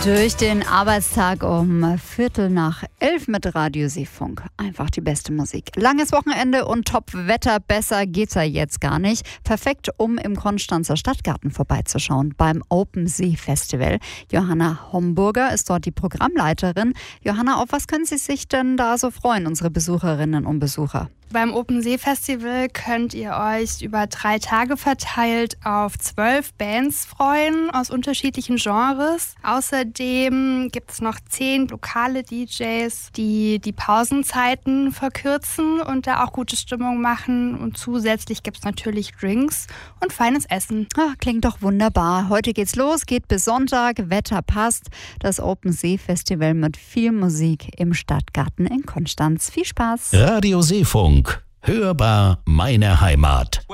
Durch den Arbeitstag um 11:15 mit Radio Seefunk. Einfach die beste Musik. Langes Wochenende und Top-Wetter. Besser geht's ja jetzt gar nicht. Perfekt, um im Konstanzer Stadtgarten vorbeizuschauen beim Open Sea Festival. Johanna Homburger ist dort die Programmleiterin. Johanna, auf was können Sie sich denn da so freuen, unsere Besucherinnen und Besucher? Beim Open Sea Festival könnt ihr euch über 3 Tage verteilt auf 12 Bands freuen aus unterschiedlichen Genres. Außerdem gibt es noch 10 lokale DJs, die die Pausenzeiten verkürzen und da auch gute Stimmung machen. Und zusätzlich gibt es natürlich Drinks und feines Essen. Klingt doch wunderbar. Heute geht's los, geht bis Sonntag, Wetter passt. Das Open Sea Festival mit viel Musik im Stadtgarten in Konstanz. Viel Spaß. Radio Seefunk. Hörbar meine Heimat.